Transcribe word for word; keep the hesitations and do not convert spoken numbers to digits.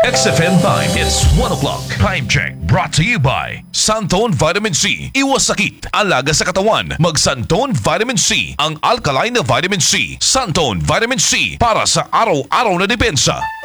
X F M time, it's one o'clock. Time check brought to you by Santone Vitamin C. Iwas sakit, alaga sa katawan. Mag Santone Vitamin C, ang alkaline na vitamin C. Santone Vitamin C, para sa araw-araw na depensa.